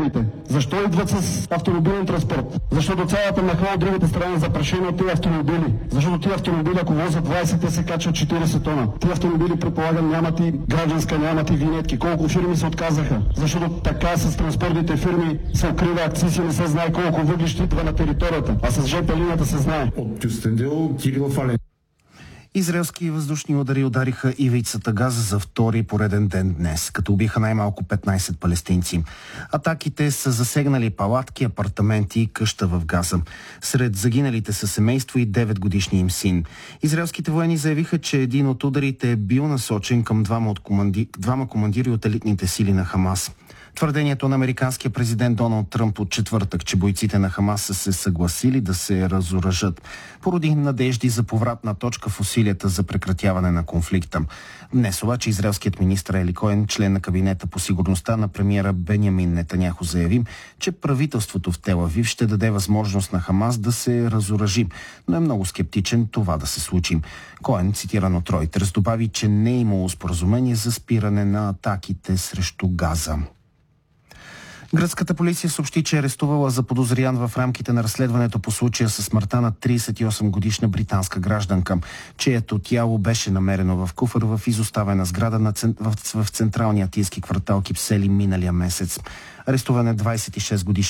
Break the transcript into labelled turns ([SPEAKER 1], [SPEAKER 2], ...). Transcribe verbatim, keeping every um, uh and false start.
[SPEAKER 1] израелтяните? Защо идват с автомобилен транспорт? Защото цялата махна от другата страна е запрашена от тези автомобили. Защото тези автомобили, ако возят двайсет, те се качват четирийсет тона. Тези автомобили, предполагам, нямат и гражданска, нямат и винетки. Колко фирми се отказаха? Защото така с транспортните фирми се укрива акциз и не се знае колко въглища идва на територията. А с жп линията се знае.
[SPEAKER 2] От Кюстендил, Кирил Фален.
[SPEAKER 3] Израелски въздушни удари удариха ивицата Газа за втори пореден ден днес, като убиха най-малко петнайсет палестинци. Атаките са засегнали палатки, апартаменти и къща в Газа. Сред загиналите са семейство и девет годишни им син. Израелските военни заявиха, че един от ударите е бил насочен към двама, от команди... двама командири от елитните сили на Хамас. Твърдението на американския президент Доналд Тръмп от четвъртък, че бойците на Хамас са се съгласили да се разоръжат, породи надежди за повратна точка в усилията за прекратяване на конфликта. Днес обаче израелският министър Ели Коен, член на кабинета по сигурността на премиера Бенямин Нетаняху, заяви, че правителството в Тел Авив ще даде възможност на Хамас да се разоръжи, но е много скептичен това да се случи. Коен, цитиран от Ройтерс, добави, че не е имало споразумение за спиране на атаките срещу Газа. Гръцката полиция съобщи, че е арестувала заподозрян в рамките на разследването по случая със смъртта на трийсет и осем годишна британска гражданка, чието тяло беше намерено в куфър в изоставена сграда на цен... в... в централния атийски квартал Кипсели миналия месец. Арестуван е двайсет и шест годишен